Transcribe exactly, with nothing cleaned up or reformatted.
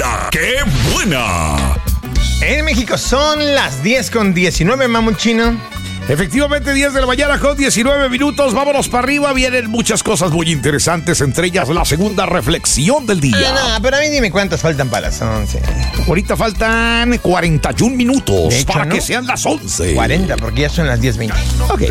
¡La qué buena! En México son las diez con diecinueve, mamuchino. Efectivamente, diez de la mañana con diecinueve minutos. Vámonos para arriba. Vienen muchas cosas muy interesantes, entre ellas la segunda reflexión del día. Ah, no, pero a mí dime cuántas faltan para las once. Ahorita faltan cuarenta y un minutos de hecho, para ¿no? que sean las once. cuarenta, porque ya son las diez veinte. Ok.